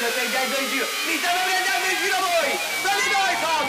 stai andando in giro? Mi state prendendo in giro voi! Dove noi, Tom?